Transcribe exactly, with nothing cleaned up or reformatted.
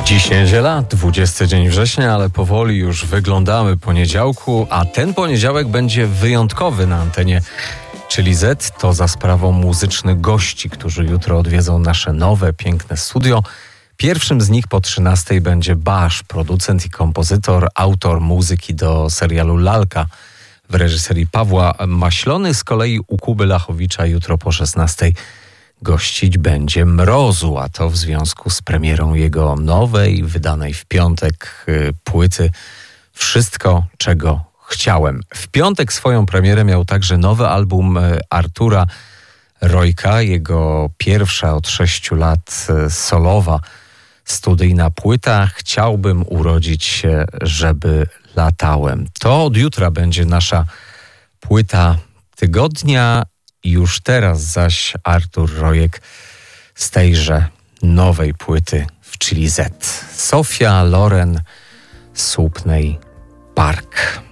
Dziś niedziela, dwudziesty dzień września, ale powoli już wyglądamy poniedziałku, a ten poniedziałek będzie wyjątkowy na antenie Czyli Z. To za sprawą muzycznych gości, którzy jutro odwiedzą nasze nowe, piękne studio. Pierwszym z nich po trzynastej będzie Basz, producent i kompozytor, autor muzyki do serialu Lalka w reżyserii Pawła Maślony. Z kolei u Kuby Lachowicza jutro po szesnastej gościć będzie Mrozu, a to w związku z premierą jego nowej, wydanej w piątek y, płyty Wszystko, czego chciałem. W piątek swoją premierę miał także nowy album y, Artura Rojka, jego pierwsza od sześciu lat y, solowa studyjna płyta Chciałbym urodzić się, żeby latałem. To od jutra będzie nasza płyta tygodnia. Już teraz zaś Artur Rojek z tejże nowej płyty w Chili Z. Sofia Loren Słupnej Park.